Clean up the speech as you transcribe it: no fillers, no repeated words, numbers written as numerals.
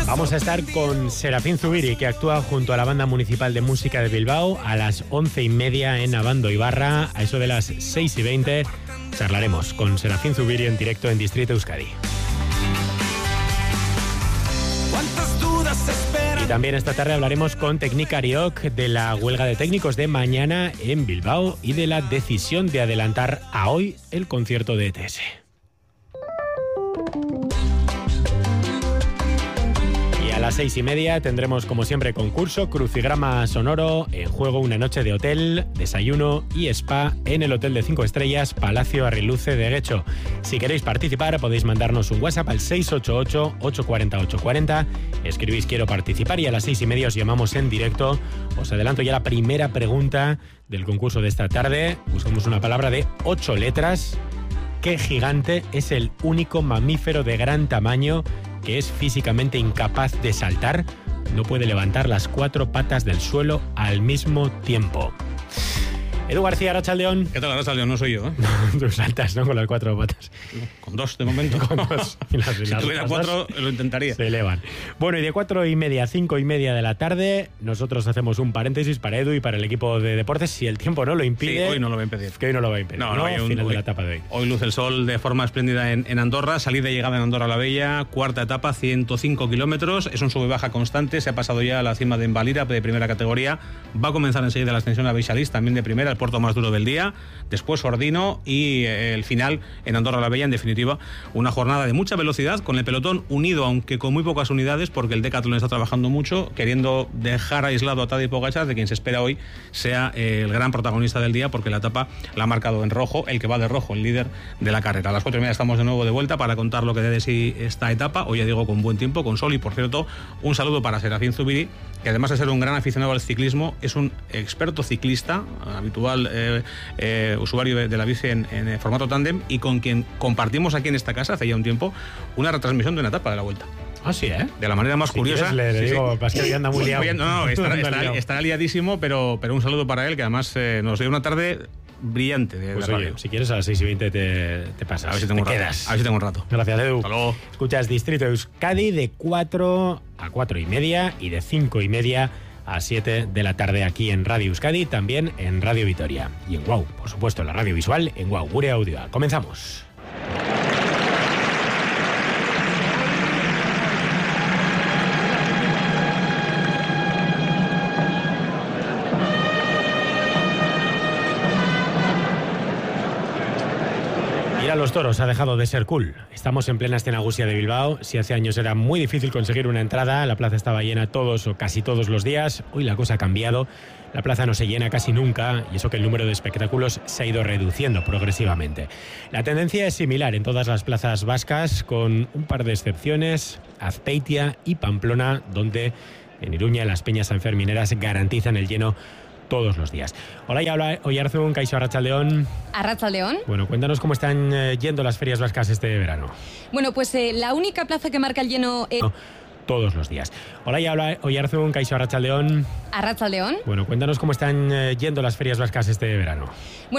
Vamos a estar con Serafín Zubiri, que actúa junto a la Banda Municipal de Música de Bilbao a las 11:30 en Abando Ibarra. A eso de las 6:20 charlaremos con Serafín Zubiri en directo en Distrito Euskadi. Y también esta tarde hablaremos con Teknikariok de la huelga de técnicos de mañana en Bilbao y de la decisión de adelantar a hoy el concierto de ETS. A las 6:30 tendremos, como siempre, concurso, crucigrama sonoro, en juego una noche de hotel, desayuno y spa en el Hotel de 5 Estrellas Palacio Arriluce de Guecho. Si queréis participar, podéis mandarnos un WhatsApp al 688-840-840. Escribís "quiero participar" y a las 6:30 os llamamos en directo. Os adelanto ya la primera pregunta del concurso de esta tarde. Buscamos una palabra de 8 letras. ¿Qué gigante es el único mamífero de gran tamaño que es físicamente incapaz de saltar? No puede levantar las 4 patas del suelo al mismo tiempo. Edu García, Arratsaldeón. ¿Qué tal, Arratsaldeón? No soy yo, ¿eh? Tú saltas, ¿no? Con las 4 patas. Con 2 de momento. Con 2. Si tuviera 4 lo intentaría. Se elevan. Bueno, y de 4:30 a 5:30 de la tarde, nosotros hacemos un paréntesis para Edu y para el equipo de deportes. Si el tiempo no lo impide... Sí, hoy no lo va a impedir. Que hoy no lo va a impedir. No, final de la etapa de hoy. Hoy luce el sol de forma espléndida en Andorra. Salida y llegada en Andorra la Bella. Cuarta etapa, 105 kilómetros. Es un sube-baja constante. Se ha pasado ya a la cima de Envalira, de primera categoría. Va a comenzar enseguida la ascensión a Beixalís, también de primera, el puerto más duro del día. Después Ordino y el final en Andorra la Bella. En definitiva, una jornada de mucha velocidad con el pelotón unido, aunque con muy pocas unidades, porque el Decathlon está trabajando mucho, queriendo dejar aislado a Tadej Pogačar, de quien se espera hoy sea el gran protagonista del día, porque la etapa la ha marcado en rojo, el que va de rojo, el líder de la carrera. A las 4:30 estamos de nuevo de vuelta para contar lo que dé de sí esta etapa. Hoy ya digo, con buen tiempo, con sol. Y por cierto, un saludo para Serafín Zubiri, que además de ser un gran aficionado al ciclismo, es un experto ciclista, habitual usuario de la bici en formato tándem, y con quien compartimos aquí en esta casa hace ya un tiempo una retransmisión de una etapa de la Vuelta. Ah, sí, ¿eh? De la manera más curiosa. Le digo, Pascal, que anda muy liado. No, estará liadísimo, pero un saludo para él, que además nos dio una tarde brillante de pues radio. Oye, si quieres a las 6:20 te pasas. A ver si tengo un rato. Quedas. A ver si tengo un rato. Gracias, Edu. Hasta luego. Escuchas Distrito Euskadi de 4 a 4:30 y de 5:30 a 7 de la tarde aquí en Radio Euskadi, también en Radio Vitoria. Y en WOW, por supuesto, en la radio visual, en WOW, Gure Audio. Comenzamos. Ir a los toros ha dejado de ser cool. Estamos en plena Escenagusia de Bilbao. Si hace años era muy difícil conseguir una entrada, la plaza estaba llena todos o casi todos los días. Hoy la cosa ha cambiado. La plaza no se llena casi nunca, y eso que el número de espectáculos se ha ido reduciendo progresivamente. La tendencia es similar en todas las plazas vascas, con un par de excepciones: Azpeitia y Pamplona, donde en Iruña las peñas sanfermineras garantizan el lleno todos los días. Hola, ya habla Oyarzun, Kaixo, Arratsaldeón. Arratsaldeón. Bueno, cuéntanos cómo están yendo las ferias vascas este verano. Bueno, pues la única plaza que marca el lleno... todos los días. Hola, ya habla Oyarzun, Kaixo, Arratsaldeón. Arratsaldeón. Bueno, cuéntanos cómo están yendo las ferias vascas este verano.